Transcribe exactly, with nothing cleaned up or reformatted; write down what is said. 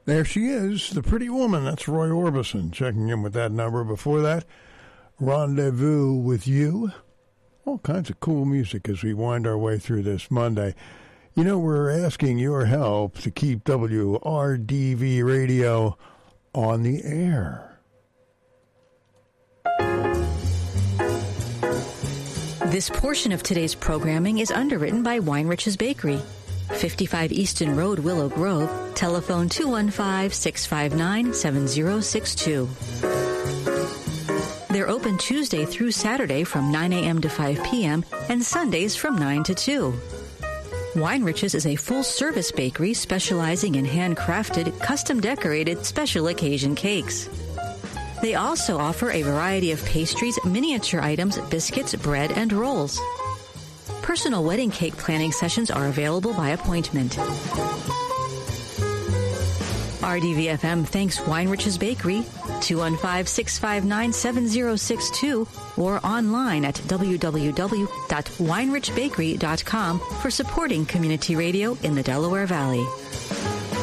There she is, the pretty woman. That's Roy Orbison checking in with that number. Before that, Rendezvous with You. All kinds of cool music as we wind our way through this Monday. You know, we're asking your help to keep W R D V Radio on the air. This portion of today's programming is underwritten by Weinrich's Bakery, fifty-five Easton Road, Willow Grove. Telephone two one five, six five nine, seven zero six two. They're open Tuesday through Saturday from nine a.m. to five p.m. and Sundays from nine to two. Weinrich's is a full-service bakery specializing in handcrafted, custom-decorated, special occasion cakes. They also offer a variety of pastries, miniature items, biscuits, bread, and rolls. Personal wedding cake planning sessions are available by appointment. R D V F M thanks Weinrich's Bakery, two one five, six five nine, seven zero six two, or online at w w w dot weinrich bakery dot com for supporting community radio in the Delaware Valley.